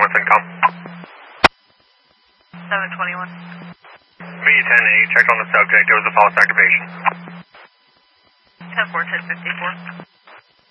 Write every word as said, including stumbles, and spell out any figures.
North Income. seven twenty-one. V ten eight, checked on the subject. There was a false activation. ten four, ten fifty-four.